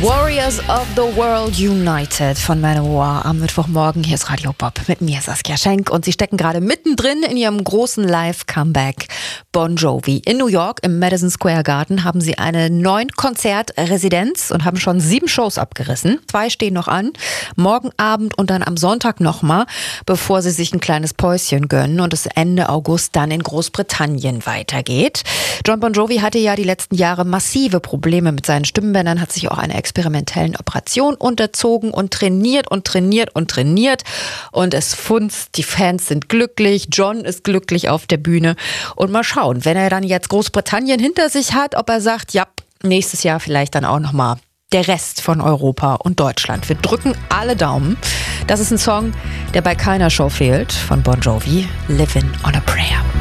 Warriors of the World United von Manowar am Mittwochmorgen. Hier ist Radio Bob mit mir, Saskia Schenk. Und sie stecken gerade mittendrin in ihrem großen Live-Comeback. Bon Jovi. In New York im Madison Square Garden haben sie eine 9-Konzert-Residenz und haben schon 7 Shows abgerissen. 2 stehen noch an. Morgen Abend und dann am Sonntag nochmal, bevor sie sich ein kleines Päuschen gönnen und es Ende August dann in Großbritannien weitergeht. John Bon Jovi hatte ja die letzten Jahre massive Probleme mit seinen Stimmbändern, hat sich auch eine experimentellen Operation unterzogen und trainiert und trainiert und trainiert. Und es funzt, die Fans sind glücklich, John ist glücklich auf der Bühne. Und mal schauen, wenn er dann jetzt Großbritannien hinter sich hat, ob er sagt, ja, nächstes Jahr vielleicht dann auch nochmal der Rest von Europa und Deutschland. Wir drücken alle Daumen. Das ist ein Song, der bei keiner Show fehlt, von Bon Jovi, Livin' on a Prayer.